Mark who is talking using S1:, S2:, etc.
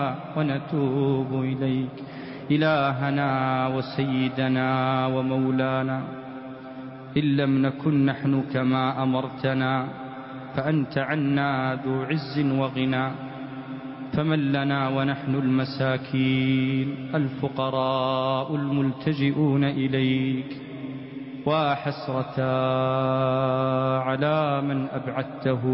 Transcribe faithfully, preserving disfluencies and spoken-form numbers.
S1: ونتوب إليك إلهنا وسيدنا ومولانا. إن لم نكن نحن كما أمرتنا فأنت عنا ذو عز وغنى، فمن لنا ونحن المساكين الفقراء الملتجئون إليك. وحسرة على من أبعدته